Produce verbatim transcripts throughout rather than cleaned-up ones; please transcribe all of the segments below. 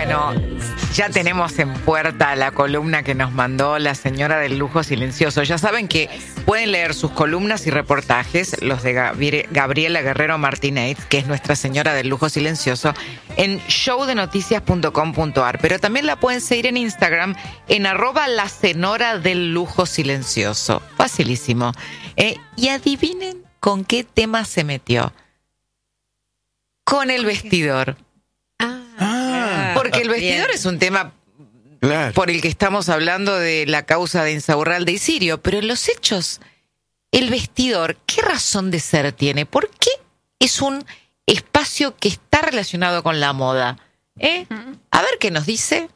Bueno, ya tenemos en puerta la columna que nos mandó la señora del lujo silencioso. Ya saben que pueden leer sus columnas y reportajes, los de Gabriela Guerrero Martínez, que es nuestra señora del lujo silencioso, en show de noticias punto com punto a r. Pero también la pueden seguir en Instagram en arroba la señora del lujo silencioso. Facilísimo. Eh, y adivinen con qué tema se metió. Con el vestidor. Ah, Porque el vestidor bien. es un tema Claro. por el que estamos hablando de la causa de Insaurralde y Sirio, pero en los hechos, el vestidor, ¿qué razón de ser tiene? ¿Por qué es un espacio que está relacionado con la moda? ¿Eh? A ver qué nos dice.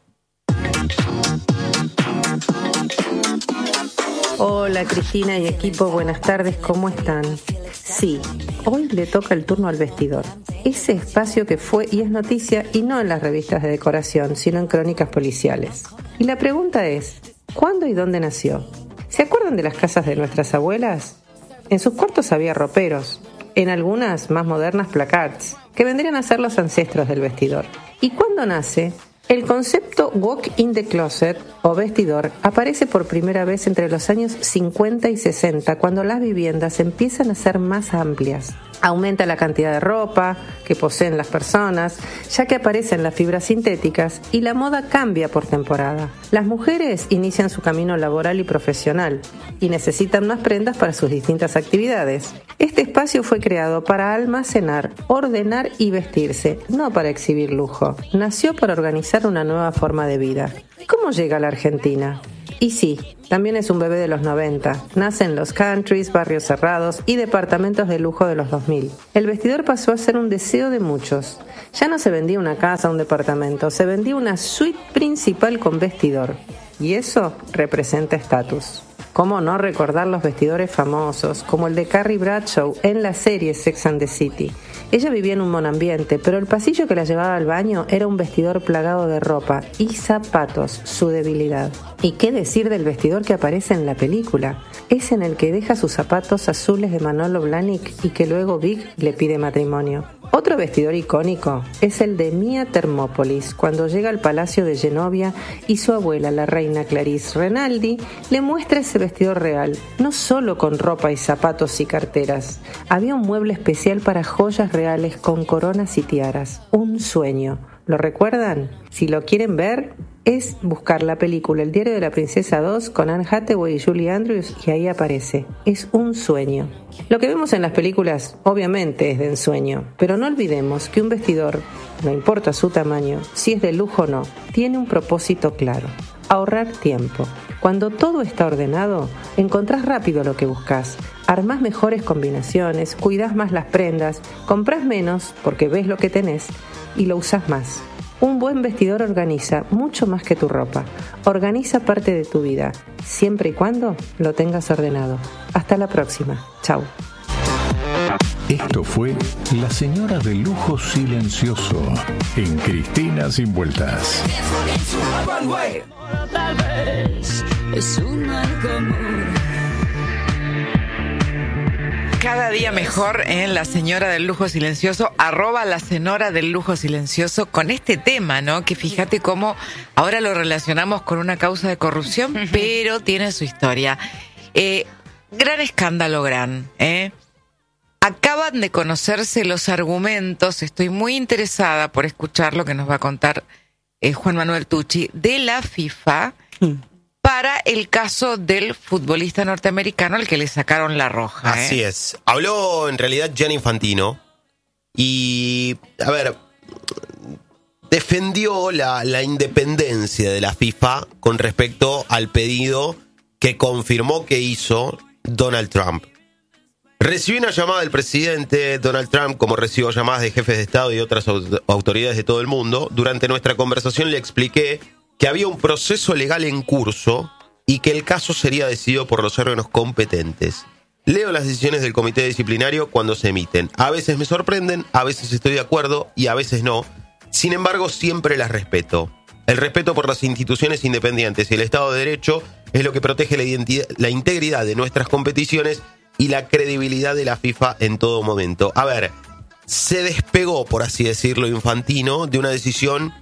Hola Cristina y equipo, buenas tardes, ¿cómo están? Sí, hoy le toca el turno al vestidor. Ese espacio que fue y es noticia y no en las revistas de decoración, sino en crónicas policiales. Y la pregunta es, ¿cuándo y dónde nació? ¿Se acuerdan de las casas de nuestras abuelas? En sus cuartos había roperos, en algunas más modernas placards, que vendrían a ser los ancestros del vestidor. ¿Y cuándo nace? El concepto walk in the closet o vestidor aparece por primera vez entre los años cincuenta y sesenta, cuando las viviendas empiezan a ser más amplias. Aumenta la cantidad de ropa que poseen las personas, ya que aparecen las fibras sintéticas y la moda cambia por temporada. Las mujeres inician su camino laboral y profesional y necesitan más prendas para sus distintas actividades. Este espacio fue creado para almacenar, ordenar y vestirse, no para exhibir lujo. Nació para organizar una nueva forma de vida. ¿Cómo llega a la Argentina? Y sí, también es un bebé de los noventa. Nace en los countries, barrios cerrados y departamentos de lujo de los dos mil. El vestidor pasó a ser un deseo de muchos. Ya no se vendía una casa o un departamento, se vendía una suite principal con vestidor. Y eso representa estatus. ¿Cómo no recordar los vestidores famosos, como el de Carrie Bradshaw en la serie Sex and the City? Ella vivía en un monoambiente, pero el pasillo que la llevaba al baño era un vestidor plagado de ropa y zapatos, su debilidad. ¿Y qué decir del vestidor que aparece en la película? Es en el que deja sus zapatos azules de Manolo Blahnik y que luego Vic le pide matrimonio. Otro vestidor icónico es el de Mia Thermopolis, cuando llega al palacio de Genovia y su abuela, la reina Clarice Renaldi, le muestra ese vestidor real, no solo con ropa y zapatos y carteras. Había un mueble especial para joyas reales con coronas y tiaras. Un sueño. ¿Lo recuerdan? Si lo quieren ver, es buscar la película El diario de la princesa dos con Anne Hathaway y Julie Andrews y ahí aparece. Es un sueño. Lo que vemos en las películas obviamente es de ensueño, pero no olvidemos que un vestidor, no importa su tamaño, si es de lujo o no, tiene un propósito claro: ahorrar tiempo. Cuando todo está ordenado, encontrás rápido lo que buscas, armás mejores combinaciones, cuidás más las prendas, comprás menos porque ves lo que tenés y lo usás más. Un buen vestidor organiza mucho más que tu ropa. Organiza parte de tu vida, siempre y cuando lo tengas ordenado. Hasta la próxima. Chau. Esto fue La Señora del Lujo Silencioso en Cristina Sin Vueltas. Tal vez es un mal común. Cada día mejor en La Señora del Lujo Silencioso, arroba La Señora del Lujo Silencioso, con este tema, ¿no? Que fíjate cómo ahora lo relacionamos con una causa de corrupción, pero tiene su historia. Eh, gran escándalo, gran, ¿eh? Acaban de conocerse los argumentos, estoy muy interesada por escuchar lo que nos va a contar eh, Juan Manuel Tucci, de la FIFA para el caso del futbolista norteamericano al que le sacaron la roja. Así ¿eh? es. Habló en realidad Gianni Infantino y, a ver, defendió la, la independencia de la FIFA con respecto al pedido que confirmó que hizo Donald Trump. Recibí una llamada del presidente Donald Trump, como recibo llamadas de jefes de Estado y otras autoridades de todo el mundo. Durante nuestra conversación le expliqué que había un proceso legal en curso y que el caso sería decidido por los órganos competentes. Leo las decisiones del comité disciplinario cuando se emiten. A veces me sorprenden, a veces estoy de acuerdo y a veces no. Sin embargo, siempre las respeto. El respeto por las instituciones independientes y el Estado de Derecho es lo que protege la, identidad, la integridad de nuestras competiciones y la credibilidad de la FIFA en todo momento. A ver, se despegó, por así decirlo, Infantino, de una decisión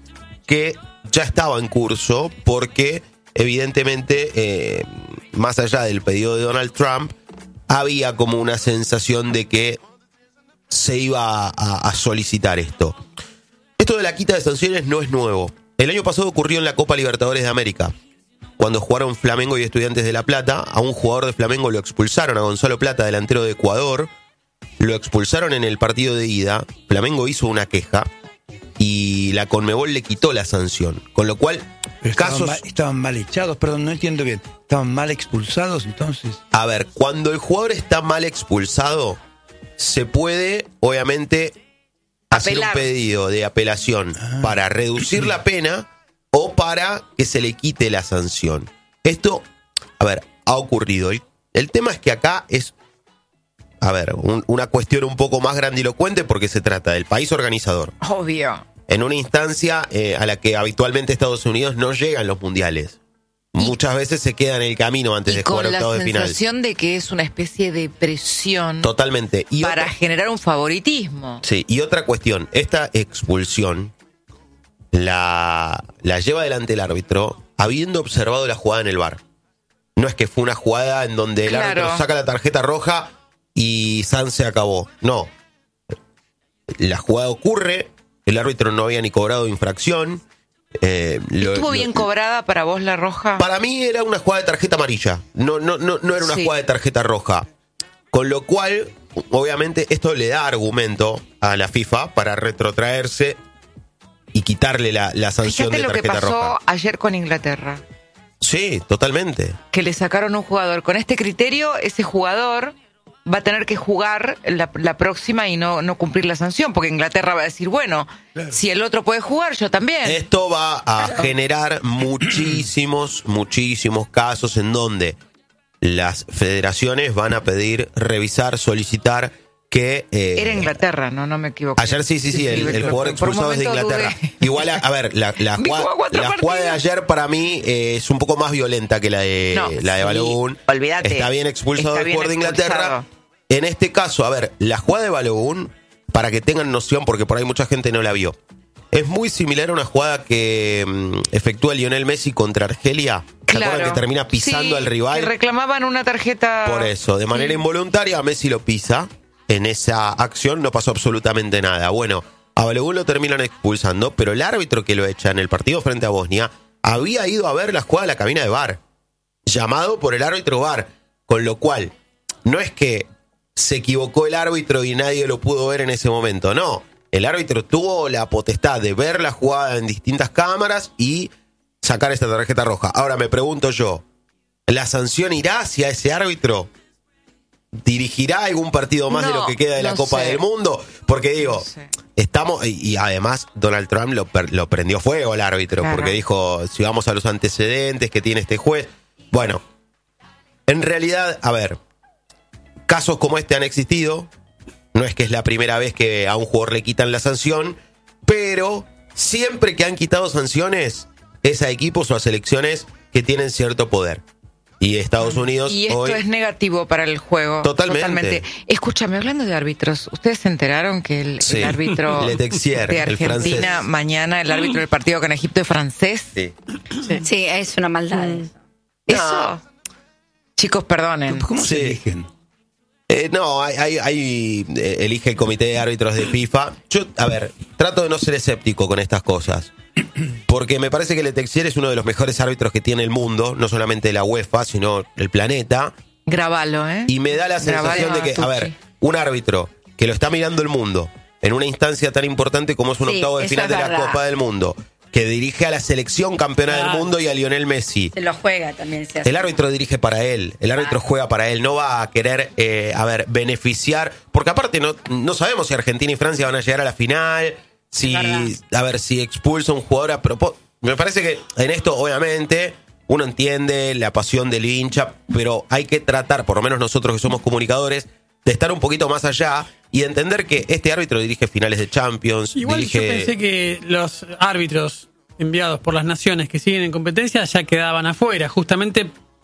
que ya estaba en curso porque evidentemente, eh, más allá del pedido de Donald Trump, había como una sensación de que se iba a, a solicitar esto. Esto de la quita de sanciones no es nuevo. El año pasado ocurrió en la Copa Libertadores de América, cuando jugaron Flamengo y Estudiantes de La Plata. A un jugador de Flamengo lo expulsaron, a Gonzalo Plata, delantero de Ecuador. Lo expulsaron en el partido de ida. Flamengo hizo una queja y la Conmebol le quitó la sanción. Con lo cual, Pero estaban, casos... mal, estaban mal echados, perdón, no entiendo bien. ¿Estaban mal expulsados entonces? A ver, cuando el jugador está mal expulsado, se puede, obviamente, hacer Apelar. un pedido de apelación ah. para reducir la pena o para que se le quite la sanción. Esto, a ver, ha ocurrido. El, el tema es que acá es, a ver, un, una cuestión un poco más grandilocuente porque se trata del país organizador. Obvio. En una instancia eh, a la que habitualmente Estados Unidos no llega en los mundiales. Muchas veces se queda en el camino antes y de jugar octavos de final. Con la sensación de que es una especie de presión. Totalmente. Y para otra, generar un favoritismo. Sí, y otra cuestión. Esta expulsión la, la lleva adelante el árbitro habiendo observado la jugada en el V A R. No es que fue una jugada en donde el Claro. árbitro saca la tarjeta roja y San se acabó. No. La jugada ocurre, el árbitro no había ni cobrado infracción. Eh, lo, ¿Estuvo lo, bien cobrada para vos la roja? Para mí era una jugada de tarjeta amarilla. No, no, no, no era una Sí. jugada de tarjeta roja. Con lo cual, obviamente, esto le da argumento a la FIFA para retrotraerse y quitarle la, la sanción Fíjate de lo que tarjeta pasó roja. ayer con Inglaterra. Sí, totalmente. Que le sacaron un jugador. Con este criterio, ese jugador va a tener que jugar la, la próxima y no, no cumplir la sanción, porque Inglaterra va a decir, bueno, Claro. si el otro puede jugar, yo también. Esto va a generar muchísimos, muchísimos casos en donde las federaciones van a pedir, revisar, solicitar que... eh, Era Inglaterra, no, no me equivoco. Ayer sí, sí, sí, el, el jugador expulsado es de Inglaterra. Igual, Igual, a, a ver, la, la, Me jugada, juego cuatro la jugada de partidos. ayer para mí eh, es un poco más violenta que la de, No, la de sí, Balogun. olvídate. Está bien expulsado Está el bien jugador de Inglaterra. expulsado. En este caso, a ver, la jugada de Balogun, para que tengan noción, porque por ahí mucha gente no la vio, es muy similar a una jugada que mm, efectúa Lionel Messi contra Argelia. ¿Se acuerdan que termina pisando Sí, al rival? Que reclamaban una tarjeta. Por eso, de manera Sí. involuntaria, Messi lo pisa. En esa acción no pasó absolutamente nada. Bueno, a Balogun lo terminan expulsando, pero el árbitro que lo echa en el partido frente a Bosnia había ido a ver la jugada de la cabina de V A R, llamado por el árbitro V A R, con lo cual no es que se equivocó el árbitro y nadie lo pudo ver en ese momento, no. El árbitro tuvo la potestad de ver la jugada en distintas cámaras y sacar esta tarjeta roja. Ahora me pregunto yo, ¿la sanción irá hacia ese árbitro? ¿Dirigirá algún partido más No, de lo que queda de la no Copa sé. del Mundo? Porque digo, No sé. estamos, y, y además Donald Trump lo, per- lo prendió fuego al árbitro, Claro. porque dijo, si vamos a los antecedentes que tiene este juez. Bueno, en realidad, a ver, casos como este han existido. No es que es la primera vez que a un jugador le quitan la sanción, pero siempre que han quitado sanciones es a equipos o a selecciones que tienen cierto poder. Y Estados Unidos Y esto hoy... es negativo para el juego. Totalmente. Escúchame, hablando de árbitros, ¿ustedes se enteraron que el, Sí. el árbitro Le Texier, de el Argentina, francés. mañana, el árbitro del partido con Egipto es francés? Sí. Sí, es una maldad. eso. Eso. Chicos, perdonen. ¿Cómo Sí. se eligen? Eh, no, hay, hay, hay, eh, elige el comité de árbitros de FIFA. Yo, a ver, trato de no ser escéptico con estas cosas. Porque me parece que Le Texier es uno de los mejores árbitros que tiene el mundo, no solamente la UEFA, sino el planeta. Grabalo, ¿eh? Y me da la sensación Grabalo de a que, a Tucci. ver, un árbitro que lo está mirando el mundo en una instancia tan importante como es un Sí, octavo de eso final es de la verdad. Copa del Mundo, que dirige a la selección campeona del Claro. mundo y a Lionel Messi. Se lo juega también. Se hace. El árbitro dirige para él, el árbitro juega para él, no va a querer, eh, a ver, beneficiar, porque aparte no, no sabemos si Argentina y Francia van a llegar a la final, si, Es a ver, si expulsa un jugador a propósito. Me parece que en esto, obviamente, uno entiende la pasión del hincha, pero hay que tratar, por lo menos nosotros que somos comunicadores, de estar un poquito más allá y de entender que este árbitro dirige finales de Champions, Igual dirige... yo pensé que los árbitros enviados por las naciones que siguen en competencia ya quedaban afuera, justamente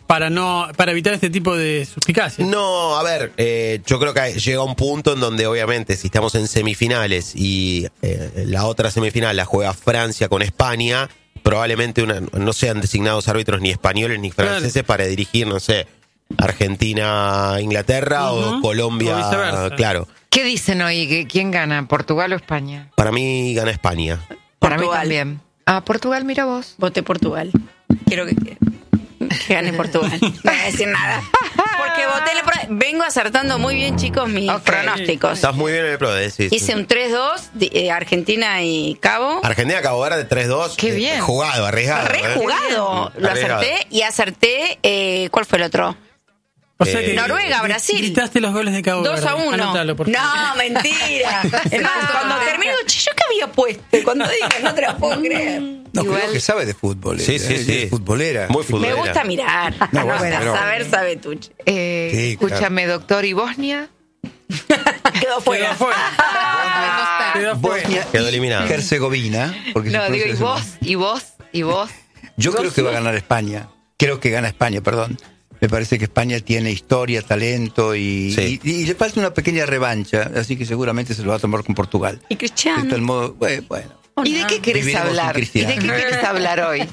para no para evitar este tipo de suspicacias. No, a ver, eh, yo creo que llega un punto en donde obviamente si estamos en semifinales y eh, la otra semifinal la juega Francia con España, probablemente una, no sean designados árbitros ni españoles ni franceses claro. para dirigir, no sé, Argentina, Inglaterra uh-huh. o Colombia, o viceversa. Claro. ¿Qué dicen hoy? ¿Quién gana? ¿Portugal o España? Para mí gana España. Para Portugal. mí también. Ah, Portugal, mira vos. Voté Portugal. Quiero que, que gane Portugal. No voy a decir nada. Porque voté el pro... Vengo acertando muy bien, chicos, mis okay. pronósticos. Estás muy bien en el pro, sí, Hice sí. un tres dos, eh, Argentina y Cabo. Argentina, Cabo Verde de tres dos. Qué bien. Eh, jugado, arriesgado. Re jugado. Eh. Lo arriesgado. acerté y acerté. Eh, ¿Cuál fue el otro? O sea que Noruega, Brasil. Gritaste los goles de Cabo Verde. dos a uno. Anótalo, por favor. No, mentira. Es más, cuando termino, yo que había puesto. Cuando dije, no te lo puedo creer. No, Igual. creo que sabe de fútbol. Sí, sí, es, sí. Es futbolera. Muy futbolera. Me gusta mirar. No, no, bueno, bueno, pero... saber, sabe Tuche. Eh, sí, escúchame, claro. doctor, ¿y Bosnia? Quedó fuera. Quedó fuera. Ah, Quedó fuera. Bosnia Quedó eliminada. Herzegovina. Porque no, digo, ¿y vos? ¿Y vos? ¿Y vos? Yo ¿Vos? creo que va a ganar España. Creo que gana España, perdón. Me parece que España tiene historia, talento y, sí. y, y le falta una pequeña revancha, así que seguramente se lo va a tomar con Portugal. Y Cristiano. De tal modo, bueno. bueno. ¿Y de qué querés hablar? ¿Y de qué querés hablar hoy?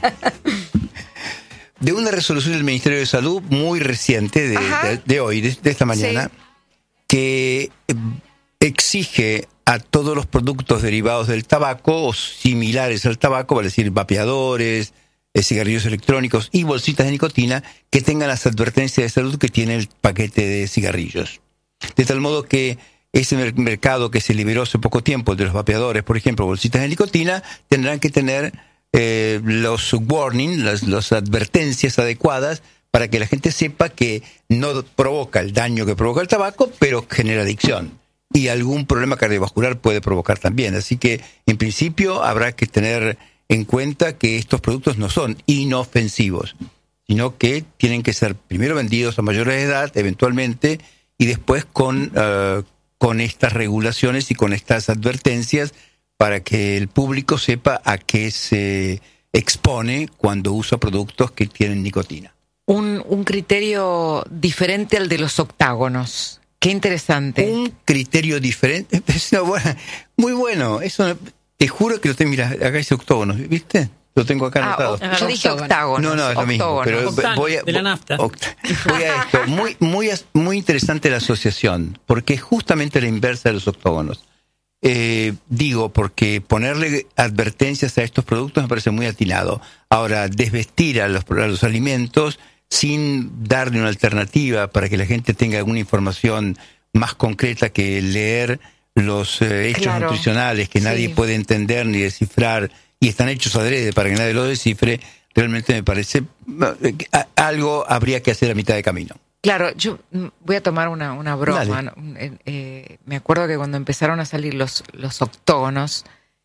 De una resolución del Ministerio de Salud muy reciente, de, de, de hoy, de, de esta mañana, sí. que exige a todos los productos derivados del tabaco o similares al tabaco, vale decir, vapeadores, cigarrillos electrónicos y bolsitas de nicotina, que tengan las advertencias de salud que tiene el paquete de cigarrillos. De tal modo que ese mercado que se liberó hace poco tiempo de los vapeadores, por ejemplo, bolsitas de nicotina, tendrán que tener eh, los warning, las, las advertencias adecuadas para que la gente sepa que no provoca el daño que provoca el tabaco, pero genera adicción. Y algún problema cardiovascular puede provocar también. Así que, en principio, habrá que tener en cuenta que estos productos no son inofensivos, sino que tienen que ser primero vendidos a mayores de edad, eventualmente, y después con, uh, con estas regulaciones y con estas advertencias para que el público sepa a qué se expone cuando usa productos que tienen nicotina. Un, un criterio diferente al de los octágonos. Qué interesante. Un criterio diferente. Es una buena, muy bueno. Eso... Te juro que lo tengo, mira, acá dice octógonos, ¿viste? Lo tengo acá anotado. Ah, yo dije octágonos. No, no, es lo mismo. Pero voy a, de la nafta. Voy a esto. Muy, muy, muy interesante la asociación, porque es justamente la inversa de los octógonos. Eh, digo, porque ponerle advertencias a estos productos me parece muy atinado. Ahora, desvestir a los, a los alimentos sin darle una alternativa para que la gente tenga alguna información más concreta que leer los eh, hechos claro. nutricionales que nadie sí. puede entender ni descifrar y están hechos adrede para que nadie lo descifre, realmente me parece eh, algo habría que hacer a mitad de camino. Claro, yo voy a tomar una, una broma. ¿no? Eh, eh, me acuerdo que cuando empezaron a salir los, los octógonos,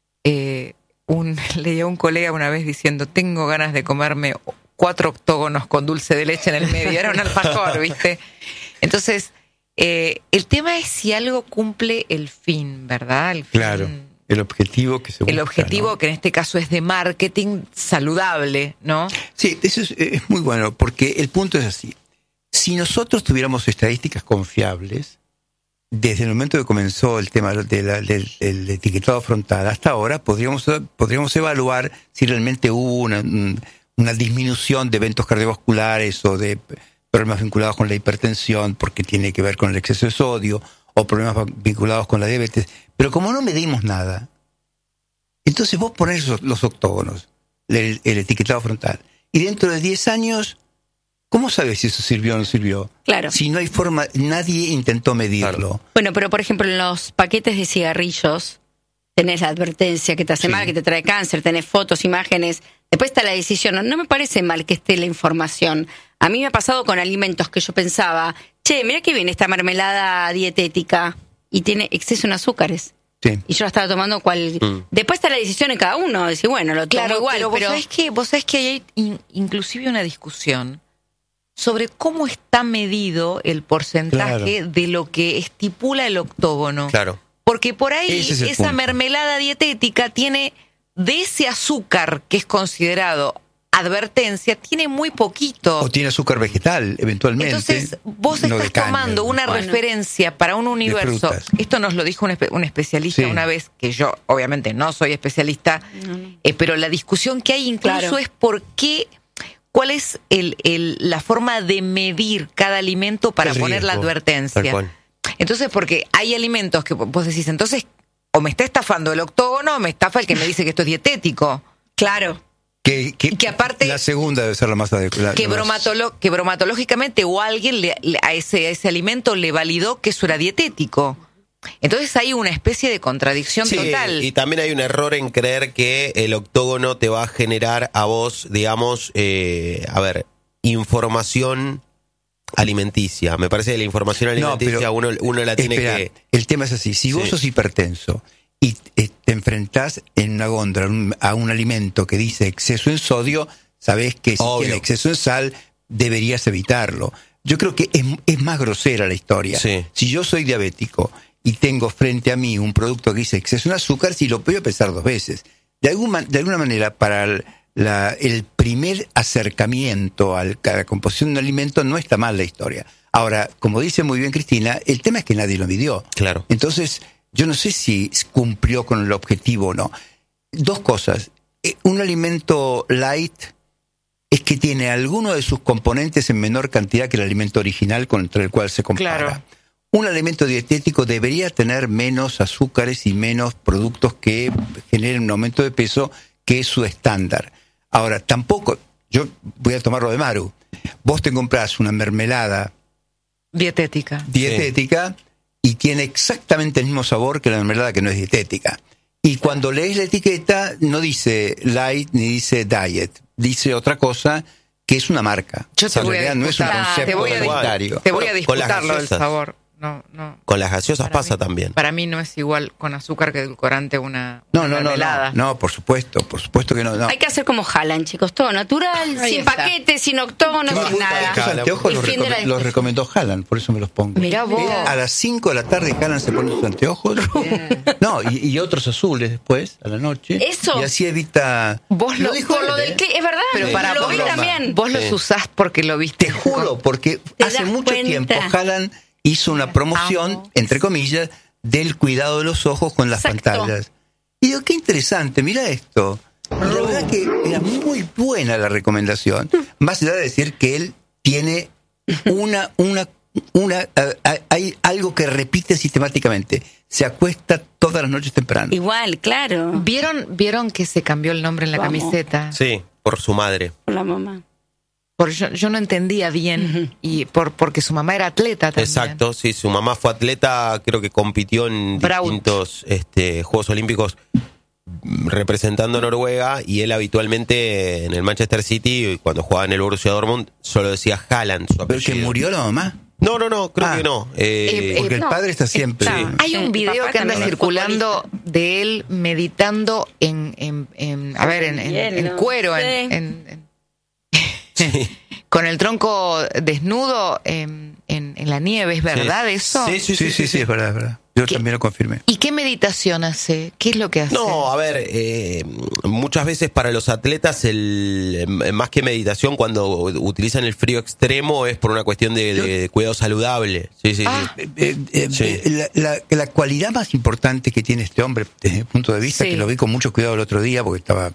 eh, un, leí a un colega una vez diciendo, tengo ganas de comerme cuatro octógonos con dulce de leche en el medio. Era un alfajor, ¿viste? Entonces... Eh, el tema es si algo cumple el fin, ¿verdad? El fin, claro, el objetivo que se busca. El objetivo, ¿no? Que en este caso es de marketing saludable, ¿no? Sí, eso es, es muy bueno, porque el punto es así. Si nosotros tuviéramos estadísticas confiables, desde el momento que comenzó el tema de la, del, del etiquetado frontal hasta ahora, podríamos, podríamos evaluar si realmente hubo una, una disminución de eventos cardiovasculares o de... problemas vinculados con la hipertensión, porque tiene que ver con el exceso de sodio, o problemas vinculados con la diabetes. Pero como no medimos nada, entonces vos ponés los octógonos, el, el etiquetado frontal, y dentro de diez años, ¿cómo sabes si eso sirvió o no sirvió? Claro. Si no hay forma, nadie intentó medirlo. Claro. Bueno, pero por ejemplo, en los paquetes de cigarrillos, tenés la advertencia que te hace sí. mal, que te trae cáncer, tenés fotos, imágenes. Después está la decisión. No, no me parece mal que esté la información. A mí me ha pasado con alimentos que yo pensaba, che, mira que viene esta mermelada dietética y tiene exceso en azúcares. Sí. Y yo la estaba tomando cual... Mm. Después está la decisión en cada uno. Decir, bueno, lo tomo claro, igual, pero... pero... Vos sabés que, vos sabés que hay in, inclusive una discusión sobre cómo está medido el porcentaje claro. de lo que estipula el octógono. Claro. Porque por ahí esa punto. mermelada dietética tiene de ese azúcar que es considerado advertencia tiene muy poquito. O tiene azúcar vegetal, eventualmente. Entonces, vos no estás caña, tomando una bueno. referencia para un universo. Esto nos lo dijo un, espe- un especialista Sí. una vez, que yo obviamente no soy especialista, No. eh, pero la discusión que hay incluso Claro. es por qué, cuál es el, el, la forma de medir cada alimento para El poner la riesgo, advertencia. tal cual. Entonces, porque hay alimentos que vos decís, entonces, o me está estafando el octógono o me estafa el que me dice que esto es dietético. Claro. Que, que, Y que aparte- la segunda debe ser la más adecuada. Que, la más- bromatolo- que bromatológicamente o alguien le- le- a, ese, a ese alimento le validó que eso era dietético. Entonces hay una especie de contradicción Sí, total. y también hay un error en creer que el octógono te va a generar a vos, digamos, eh, a ver, información alimenticia. Me parece que la información No, alimenticia pero- uno, uno la tiene Espera, que... el tema es así. Si vos Sí. sos hipertenso y eh, te enfrentás en una góndola un- a un alimento que dice exceso en sodio, sabés que si Obvio. tiene exceso en sal, deberías evitarlo. Yo creo que es, es más grosera la historia. Sí. Si yo soy diabético y tengo frente a mí un producto que dice exceso en azúcar, si lo voy a pesar dos veces. De, algún man- de alguna manera, para el, la- el primer acercamiento al- a la composición de un alimento no está mal la historia. Ahora, como dice muy bien Cristina, el tema es que nadie lo midió. Claro. Entonces, yo no sé si cumplió con el objetivo o no. Dos cosas. Eh, Un alimento light es que tiene alguno de sus componentes en menor cantidad que el alimento original contra el cual se compara. Claro. Un alimento dietético debería tener menos azúcares y menos productos que generen un aumento de peso que es su estándar. Ahora, tampoco, yo voy a tomarlo de Maru. Vos te comprás una mermelada Dietética. dietética y tiene exactamente el mismo sabor que la mermelada que no es dietética. Y cuando lees la etiqueta no dice light ni dice diet, dice otra cosa que es una marca. Yo te En voy a realidad no es un disputar, concepto te voy a alimentario. Te voy a Bueno, con las disputar lo del gaseosas. sabor. No, no. Con las gaseosas Para pasa mí- también. Para mí no es igual con azúcar que edulcorante una, No, una no, no, mermelada. no, no, por supuesto, por supuesto que no. no. Hay que hacer como Jalan, chicos, todo natural, Ahí sin está. paquete, sin octógono, Estos sin nada. anteojos Y los, fin de la recom- los discusión. recomendó Haaland, por eso me los pongo. Mirá vos. A las cinco de la tarde Haaland se pone sus anteojos. No, y, y otros azules después, a la noche. Eso. Y así evita... Vos lo, dijo Por él, lo ¿eh? del que es verdad, pero para lo vos, vi lo- también. vos los Sí. usás porque lo viste. Te juro, porque ¿Te hace das mucho cuenta? tiempo Haaland hizo una promoción, Amo. entre comillas, del cuidado de los ojos con las Exacto. pantallas. Y digo, qué interesante, mira esto. Y la verdad que era muy buena la recomendación, más allá de decir que él tiene una, una, una, eh, hay algo que repite sistemáticamente. Se acuesta todas las noches temprano. Igual, claro. ¿Vieron, ¿Vieron que se cambió el nombre en la Vamos. camiseta? Sí, por su madre. Por la mamá. Por, yo, yo no entendía bien. Y por porque su mamá era atleta también. Exacto, sí, su mamá fue atleta, creo que compitió en Braut. distintos este, Juegos Olímpicos mm, representando a Noruega, y él habitualmente en el Manchester City, cuando jugaba en el Borussia Dortmund, solo decía Haaland, su ¿Pero apellido. que murió la mamá? No, no, no, creo Ah. que no. Eh, Eh, Porque el no, padre está siempre... está. Hay Sí, un el video papá que anda también es circulando de él meditando en, en, en- a ver, en, en- en Hielo. cuero, Sí. en, en- en- sí. con el tronco desnudo en, en- en la nieve, ¿es verdad eso? Sí, Sí, sí, sí, es verdad, es verdad. Yo ¿Qué? también lo confirmé. ¿Y qué meditación hace? ¿Qué es lo que hace? No, a ver, eh, muchas veces para los atletas, el eh, más que meditación, cuando utilizan el frío extremo, es por una cuestión de, de cuidado saludable. Sí, sí, Ah. sí. Eh, eh, Sí. eh, la, la- la cualidad más importante que tiene este hombre, desde mi punto de vista, Sí. que lo vi con mucho cuidado el otro día porque estaba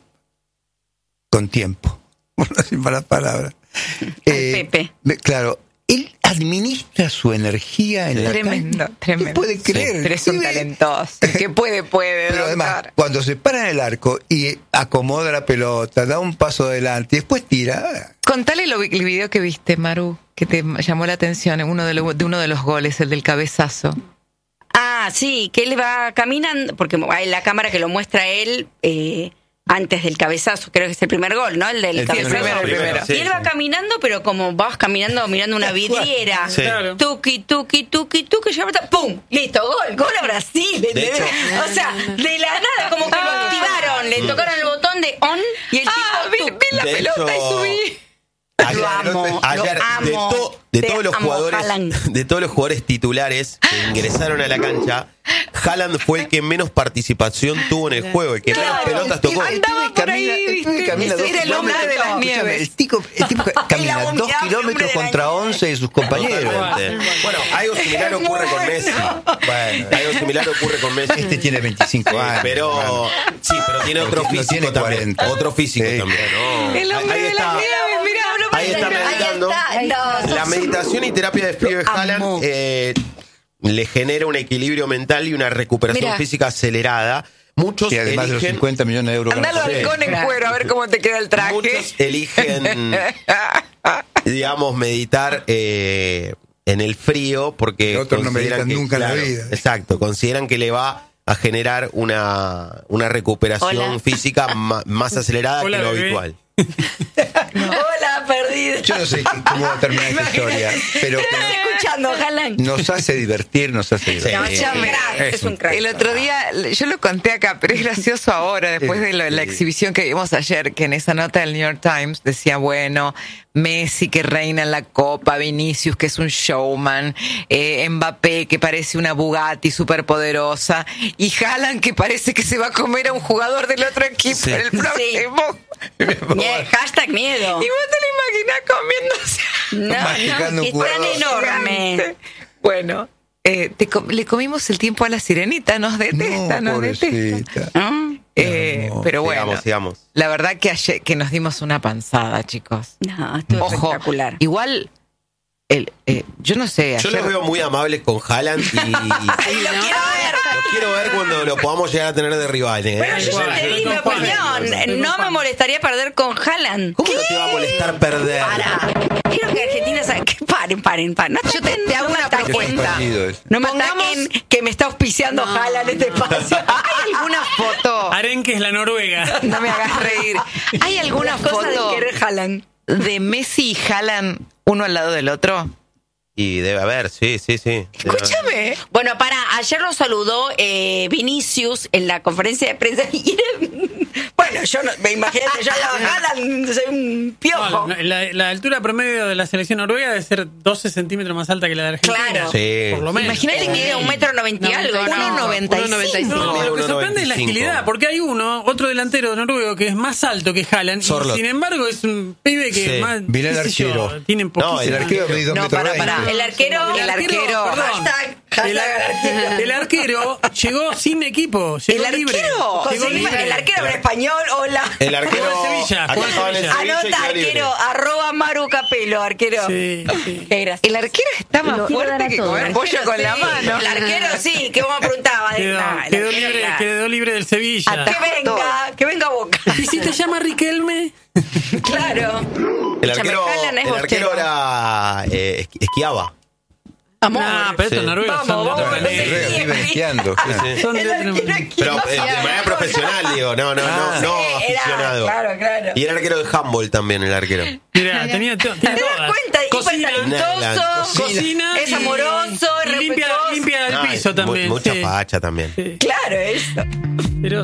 con tiempo, por no decir malas palabras. Pepe. me- Claro, él administra su energía en la Tremendo, cancha. tremendo. ¿Qué puede creer? Pero es un Sí, talentoso. ¿Qué puede, puede, Pero además, doctor? cuando se para en el arco y acomoda la pelota, da un paso adelante y después tira. Contale lo, el video que viste, Maru, que te llamó la atención, uno de, lo- de uno de los goles, el del cabezazo. Ah, sí, que él va caminando, porque hay la cámara que lo muestra él eh, antes del cabezazo, creo que es el primer gol, ¿no? El del El cabezazo. primero, el primero. Y él va Sí. caminando, pero como vas caminando mirando una vidriera. Sí. Claro. Tuki, tuki, tuki, tuki, ya está, ¡pum! Listo, gol, gol a Brasil. ¿entendés? hecho- o sea, de la nada, como que lo activaron, le tocaron el botón de on y el Ah, vi, tipo. vi la De pelota hecho, y subí. Ayer, lo amo, ayer, lo amo. de, to- de Te todos los amo, jugadores, Haaland. de todos los jugadores titulares que ingresaron a la cancha, Haaland fue el que menos participación tuvo en el juego, el que menos pelotas tocó. Andaba por ahí, ¿viste? Camina dos Era el hombre de las kilómetros. nieves. El tipo, el tipo camina El dos hombre kilómetros de la contra nieve. once de sus compañeros. Totalmente. Bueno, algo similar ocurre con Messi. Bueno, Algo similar ocurre con Messi. este tiene veinticinco años. Pero sí, pero tiene otro No físico tiene también. cuarenta. Otro físico Sí. también. ¿no? El hombre Ahí de está. las nieves, mirá. Ahí está meditando. Ahí está. No, La meditación y terapia de Steve Lo Haaland amo. eh, le genera un equilibrio mental y una recuperación Mira. física acelerada. Muchos Y además de los eligen, cincuenta millones de euros. Anda al ganados. balcón en cuero a ver cómo te queda el traje. muchos eligen, digamos, meditar eh, en el frío porque Otros no consideran meditan que, nunca en la claro, vida. Exacto, consideran que le va a generar una, una recuperación Hola. física ma- más acelerada Hola, que lo bebé. habitual. Hola, perdido. Yo no sé qué- cómo va a terminar esta historia, pero que ¿Estás escuchando, Haaland? nos hace divertir, nos hace divertir. No, es un crack, Es es un un crack. El otro día, yo lo conté acá, pero es gracioso ahora, después de lo- la exhibición que vimos ayer, que en esa nota del New York Times decía, bueno, Messi que reina en la Copa, Vinicius que es un showman, eh, Mbappé que parece una Bugatti superpoderosa, y Haaland que parece que se va a comer a un jugador del otro equipo Sí. en el próximo. Mie- hashtag miedo. Y vos te lo imaginás comiéndose. No, Masticando no, un que están jugador. enormes. Bueno, eh, te com- le comimos el tiempo a la sirenita, nos detesta, No, nos detesta. pobrecita. ¿No? Eh, Hermoso. pero bueno, Sigamos, sigamos. la verdad que ayer, que nos dimos una panzada, chicos. No, estuvo Ojo, espectacular. igual, el, eh, yo no sé, Yo ayer, los veo muy amables con Haaland y Ay, lo quiero ver. lo quiero ver cuando lo podamos llegar a tener de rival. ¿eh? Bueno, yo ya te di mi opinión. No me molestaría perder con Haaland. ¿Cómo no te va a molestar perder? Para. Quiero que Argentina sabe que paren, paren, paren. No Yo te- te hago no me una ataquen. propuesta. Partido es. No me Pongamos- ataquen que me está auspiciando Haaland este espacio. ¿hay alguna foto? Arenque es la Noruega. No me hagas reír. ¿Hay alguna Cosa de foto querer Haaland. de Messi y Haaland uno al lado del otro? Y debe haber, sí, sí, sí. Debe haber. Escúchame. Bueno, para, ayer lo saludó eh, Vinicius en la conferencia de prensa y era- bueno, yo no, me imagínate, yo a Haaland soy un piojo. No, la, la altura promedio de la selección noruega debe ser doce centímetros más alta que la de Argentina. Claro. Sí. Por lo menos. Imagínate que mide un metro noventa y algo, uno ¿no? noventa y cinco. No, lo que sorprende es la uno noventa y cinco. agilidad, porque hay uno, otro delantero noruego que es más alto que Haaland, y Sorloth. sin embargo es un pibe que Sí. más... Mirá el qué sé yo, arquero. tienen No, poquísimo. El arquero mide dos No, metros para, veinte. para. El arquero, El arquero, perdón. hashtag, hashtag El, arquero. el arquero llegó sin equipo, llegó El libre. arquero, Llegó conseguí- libre. el arquero en español, hola. El arquero. Jugó en Sevilla, acá jugó en estaba en el Sevilla. Sevilla y Anota quedó libre. arquero, arroba Maru Capelo, arquero. Sí, sí. Qué gracioso. El arquero está más Lo quiero dar fuerte a que todos. comer El pollo arquero con sí, la mano. El arquero sí, que vos me preguntabas. de- Quedó, nah, el quedó arquero, libre, nah. quedó libre del Sevilla. Que venga, que venga a Boca. ¿Y si te llama Riquelme? Claro. El Escúchame, arquero, Haaland es el arquero bostero. era eh, esqui- esquiaba. Amor. No, pero estos Sí. noruegos Vamos, son de otro vamos, planeta. sí. Noruega vive esquiando, claro. Sí. Son de El otro arquero planeta. aquí. Pero eh, de manera profesional, digo, no, no, no, no Era- aficionado. claro, claro. Y era arquero de handball también, el arquero. Mirá, tenía to- tiene ¿Te das todas. cuenta? Hiper Cocina, talentoso, cocina es y- amoroso, y limpia, respetuoso. limpia el Ay, piso mu- también. Mucha sí. facha también. Claro, eso. Pero